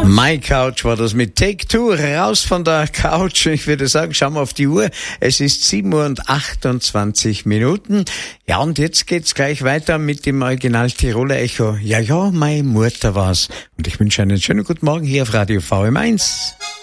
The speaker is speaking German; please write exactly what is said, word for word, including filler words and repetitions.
My Couch war das mit Take Two, raus von der Couch. Ich würde sagen, schauen wir auf die Uhr. Es ist sieben Uhr und achtundzwanzig Minuten. Ja, und jetzt geht's gleich weiter mit dem Original Tiroler Echo. Ja, ja, meine Mutter war's. Und ich wünsche einen schönen guten Morgen hier auf Radio V M eins.